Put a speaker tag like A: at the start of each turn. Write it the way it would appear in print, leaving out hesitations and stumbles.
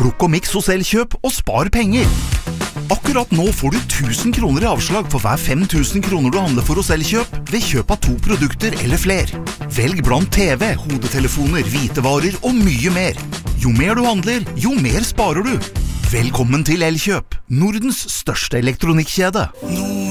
A: Plukk og miks hos Elkjøp og spar penger. Akkurat nå får du 1000 kroner i avslag for hver 5000 kroner du handler for hos Elkjøp ved kjøp av 2 produkter eller fler. Velg blant TV, hodetelefoner, hvitevarer og mye mer. Jo mer du handler, jo mer sparer du. Velkommen til Elkjøp, Nordens største elektronikkjede.